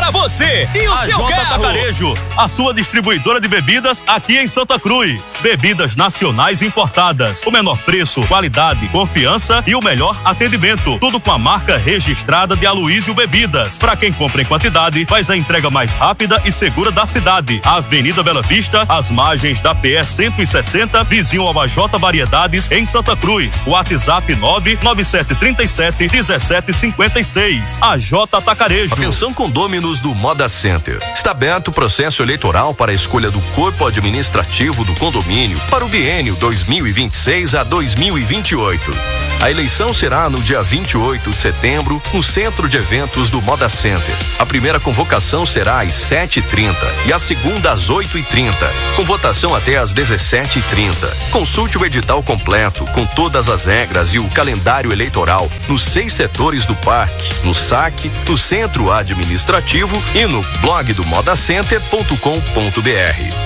para você e o seu Jota carro. Atacarejo, a sua distribuidora de bebidas aqui em Santa Cruz. Bebidas nacionais importadas. O menor preço, qualidade, confiança e o melhor atendimento. Tudo com a marca registrada de Aloysio Bebidas. Para quem compra em quantidade, faz a entrega mais rápida e segura da cidade. Avenida Bela Vista, às margens da PE 160, vizinho ao AJ Variedades em Santa Cruz. WhatsApp 99737-1756. AJ Atacarejo. Atenção condôminos do Moda Center. Está aberto o processo eleitoral para a escolha do corpo administrativo do condomínio para o biênio 2026 a 2028. A eleição será no dia 28 de setembro, no Centro de Eventos do Moda Center. A primeira convocação será às 7h30 e a segunda às 8h30, com votação até às 17h30. Consulte o edital completo, com todas as regras e o calendário eleitoral, nos 6 setores do parque, no SAC, no Centro Administrativo e no blog do modacenter.com.br.